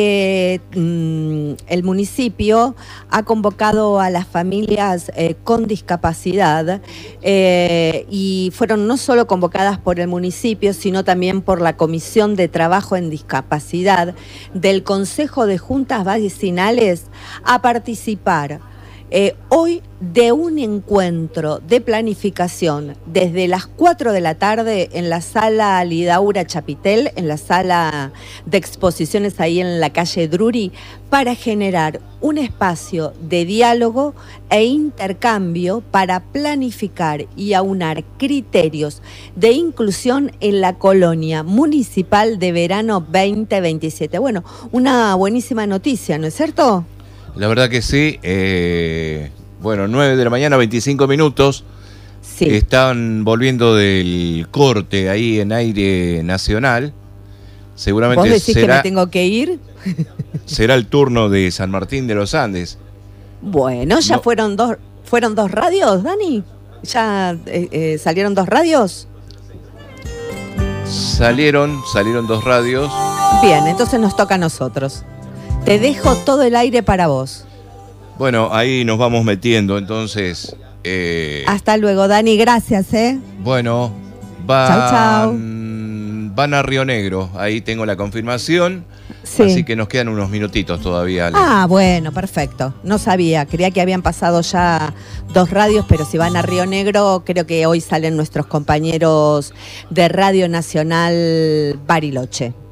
el municipio ha convocado a las familias con discapacidad y fueron no solo convocadas por el municipio, sino también por la Comisión de Trabajo en Discapacidad del Consejo de Juntas Vecinales a participar hoy de un encuentro de planificación desde las 4 de la tarde en la sala Lidaura Chapitel, en la sala de exposiciones ahí en la calle Drury, para generar un espacio de diálogo e intercambio para planificar y aunar criterios de inclusión en la colonia municipal de verano 2027. Bueno, una buenísima noticia, ¿no es cierto? La verdad que sí. Bueno, 9 de la mañana, 25 minutos. Sí. Están volviendo del corte ahí en aire nacional. Seguramente ¿Vos decís que me tengo que ir? Será el turno de San Martín de los Andes. Bueno, ya fueron dos radios, Dani. ¿Ya salieron dos radios? Salieron 2 radios. Bien, entonces nos toca a nosotros. Te dejo todo el aire para vos. Bueno, ahí nos vamos metiendo, entonces... Hasta luego, Dani, gracias, Bueno, chau. Van a Río Negro, ahí tengo la confirmación, sí. Así que nos quedan unos minutitos todavía, Ale. Ah, bueno, perfecto. No sabía, creía que habían pasado ya 2 radios, pero si van a Río Negro, creo que hoy salen nuestros compañeros de Radio Nacional Bariloche.